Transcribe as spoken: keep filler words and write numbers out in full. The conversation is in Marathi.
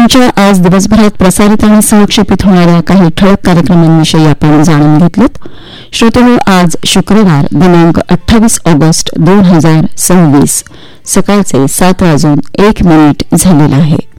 आमच्या आज दिवसभरात प्रसारित आणि संक्षेपित होणाऱ्या काही ठळक कार्यक्रमांविषयी आपण जाणून घेतलेत. श्रोतेहो, आज शुक्रवार दिनांक अठ्ठावीस ऑगस्ट दोन हजार सव्वीस सकाळचे सात वाजून एक मिनिट झालेला आहे.